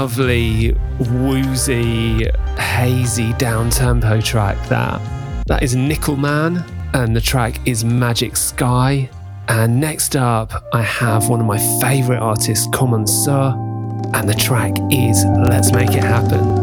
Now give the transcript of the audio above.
lovely, woozy, hazy, down-tempo track that is Nickelman, and the track is Magic Sky. And next up, I have one of my favourite artists, Common Sir, and the track is Let's Make It Happen.